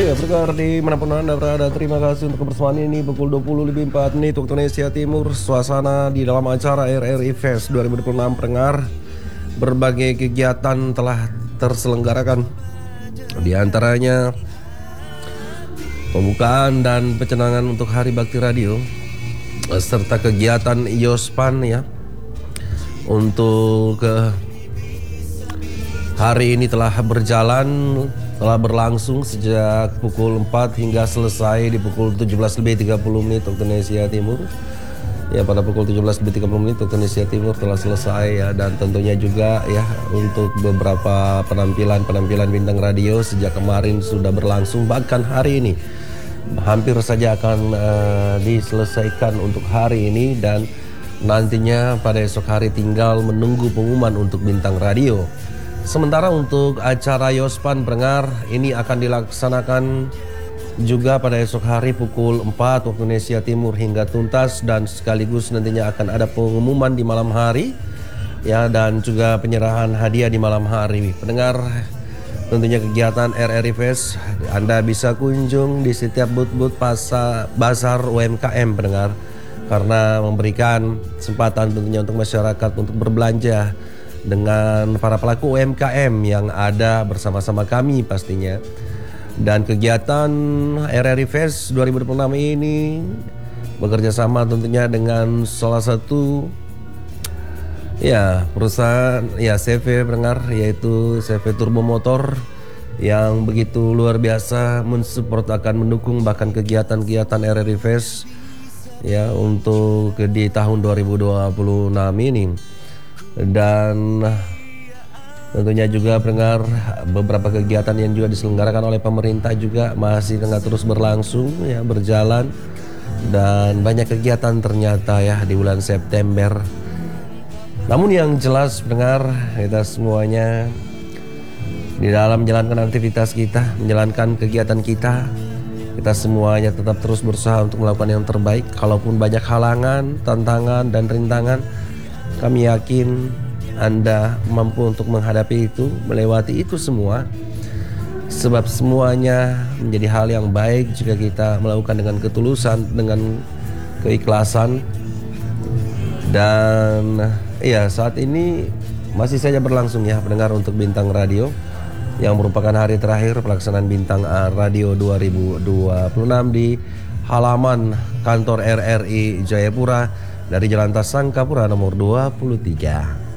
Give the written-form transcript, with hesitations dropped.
Ya, berkar di manapun Anda berada, terima kasih untuk kebersamaan ini pukul 20:04 waktu Indonesia Timur. Suasana di dalam acara RRI Fest 2026 pendengar, berbagai kegiatan telah terselenggarakan. Di antaranya pembukaan dan pencenangan untuk Hari Bakti Radio, serta kegiatan Yospan ya. Untuk hari ini telah berlangsung sejak pukul 4 hingga selesai di pukul 17:30 waktu Indonesia Timur. Ya, pada pukul 17:30 waktu Indonesia Timur telah selesai ya, dan tentunya juga ya untuk beberapa penampilan bintang radio sejak kemarin sudah berlangsung, bahkan hari ini hampir saja akan diselesaikan untuk hari ini, dan nantinya pada esok hari tinggal menunggu pengumuman untuk bintang radio. Sementara untuk acara Yospan pendengar ini akan dilaksanakan juga pada esok hari pukul 4 waktu Indonesia Timur hingga tuntas, dan sekaligus nantinya akan ada pengumuman di malam hari ya, dan juga penyerahan hadiah di malam hari. Pendengar, tentunya kegiatan RRI Fest Anda bisa kunjung di setiap booth-booth pasar UMKM pendengar, karena memberikan kesempatan tentunya untuk masyarakat untuk berbelanja dengan para pelaku UMKM yang ada bersama-sama kami pastinya. Dan kegiatan RRI Fest 2026 ini bekerja sama tentunya dengan salah satu ya perusahaan ya CV pendengar, yaitu CV Turbo Motor, yang begitu luar biasa mensupport, akan mendukung bahkan kegiatan-kegiatan RRI Fest ya untuk di tahun 2026 ini. Dan tentunya juga pendengar, beberapa kegiatan yang juga diselenggarakan oleh pemerintah juga masih tengah terus berlangsung ya, berjalan, dan banyak kegiatan ternyata ya di bulan September. Namun yang jelas pendengar, kita semuanya di dalam menjalankan aktivitas kita, menjalankan kegiatan kita semuanya tetap terus berusaha untuk melakukan yang terbaik. Kalaupun banyak halangan, tantangan, dan rintangan, kami yakin Anda mampu untuk menghadapi itu, melewati itu semua. Sebab semuanya menjadi hal yang baik jika kita melakukan dengan ketulusan, dengan keikhlasan. Dan ya, saat ini masih saja berlangsung ya pendengar untuk Bintang Radio, yang merupakan hari terakhir pelaksanaan Bintang Radio 2026 di halaman kantor RRI Jayapura dari Jalan Tasangkapura nomor 23.